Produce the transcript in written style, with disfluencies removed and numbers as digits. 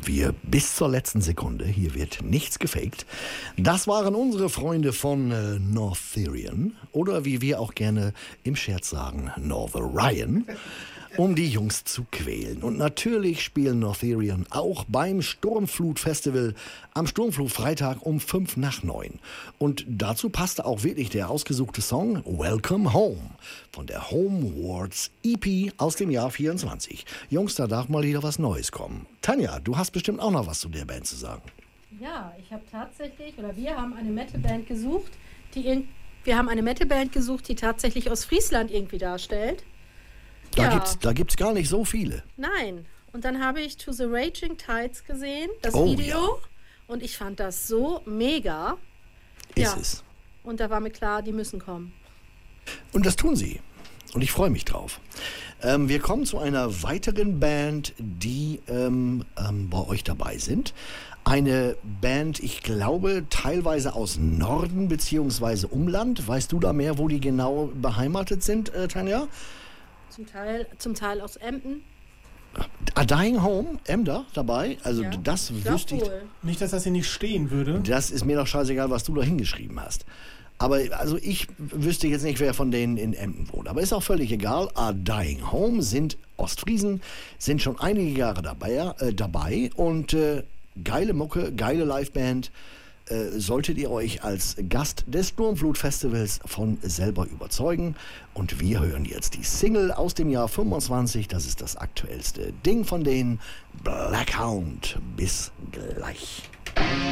wir bis zur letzten Sekunde. Hier wird nichts gefaked. Das waren unsere Freunde von Northerian oder wie wir auch gerne im Scherz sagen, Northerian, um die Jungs zu quälen. Und natürlich spielen Northerian auch beim Sturmflut-Festival am Sturmflut-Freitag um 8:55. Und dazu passte auch wirklich der ausgesuchte Song Welcome Home von der Home Wars EP aus dem Jahr 24. Jungs, da darf mal wieder was Neues kommen. Tanja, du hast bestimmt auch noch was zu der Band zu sagen. Ja, wir haben eine Metalband gesucht, die tatsächlich aus Friesland irgendwie darstellt. Da gibt's gar nicht so viele. Nein. Und dann habe ich To the Raging Tides gesehen, das Oh, Video. ja. Und ich fand das so mega. Ist es. Und da war mir klar, die müssen kommen. Und das tun sie. Und ich freue mich drauf. Wir kommen zu einer weiteren Band, die bei euch dabei sind. Eine Band, ich glaube, teilweise aus Norden bzw. Umland. Weißt du da mehr, wo die genau beheimatet sind, Tanja? Zum Teil aus Emden. A Dying Home, Emder dabei. Also Ja, das ich glaub wüsste ich. wohl. Nicht, dass das hier nicht stehen würde. Das ist mir doch scheißegal, was du da hingeschrieben hast. Aber also ich wüsste jetzt nicht, wer von denen in Emden wohnt. Aber ist auch völlig egal. A Dying Home sind Ostfriesen, sind schon einige Jahre dabei und geile Mucke, geile Liveband. Solltet ihr euch als Gast des Sturmflut-Festivals von selber überzeugen. Und wir hören jetzt die Single aus dem Jahr 25. Das ist das aktuellste Ding von denen. Black Hound. Bis gleich.